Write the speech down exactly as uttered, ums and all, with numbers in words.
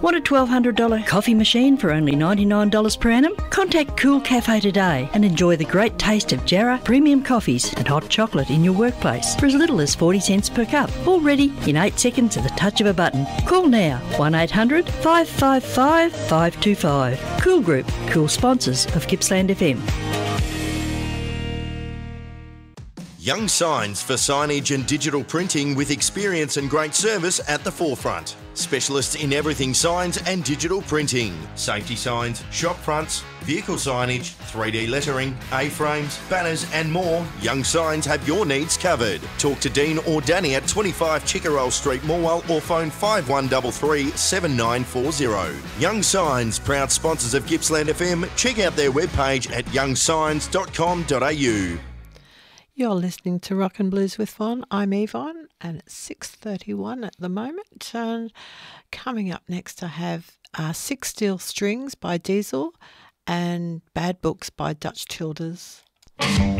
Want a twelve hundred dollars coffee machine for only ninety-nine dollars per annum? Contact Cool Cafe today and enjoy the great taste of Jarrah premium coffees and hot chocolate in your workplace for as little as forty cents per cup. All ready in eight seconds at the touch of a button. Call now, one eight hundred, five five five, five two five. Cool Group, cool sponsors of Gippsland F M. Young Signs for signage and digital printing with experience and great service at the forefront. Specialists in everything signs and digital printing. Safety signs, shop fronts, vehicle signage, three D lettering, A-frames, banners and more. Young Signs have your needs covered. Talk to Dean or Danny at twenty-five Chickerell Street, Morwell, or phone five one three three, seven nine four zero. Young Signs, proud sponsors of Gippsland F M. Check out their webpage at young signs dot com dot a u. You're listening to Rock and Blues with Von. I'm Yvonne, and it's six thirty-one at the moment. And coming up next, I have uh, Six Steel Strings by Diesel and Bad Books by Dutch Childers.